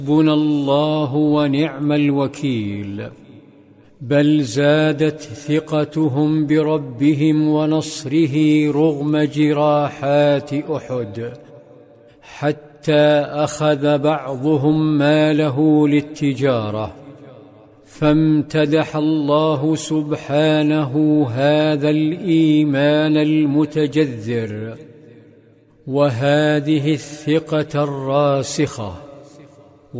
حسبنا الله ونعم الوكيل. بل زادت ثقتهم بربهم ونصره رغم جراحات أحد، حتى أخذ بعضهم ماله للتجارة. فامتدح الله سبحانه هذا الإيمان المتجذر وهذه الثقة الراسخة